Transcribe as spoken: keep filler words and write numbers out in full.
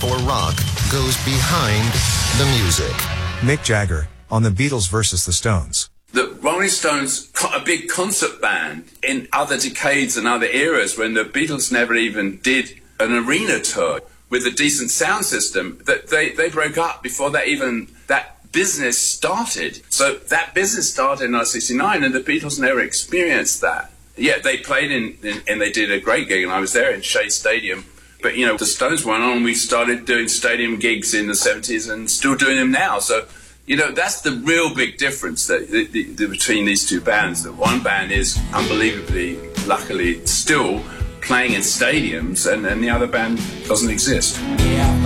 before rock goes behind the music. Mick Jagger on the Beatles versus the Stones. The Rolling Stones got a big concert band in other decades and other eras when the Beatles never even did an arena tour with a decent sound system. That they, they broke up before that even that business started. So that business started in nineteen sixty-nine and the Beatles never experienced that. Yeah, they played in, in and they did a great gig and I was there in Shea Stadium. But, you know, the Stones went on, we started doing stadium gigs in the seventies and still doing them now. So, you know, that's the real big difference that, the, the, the, between these two bands. That one band is unbelievably, luckily, still playing in stadiums and, and the other band doesn't exist. Yeah.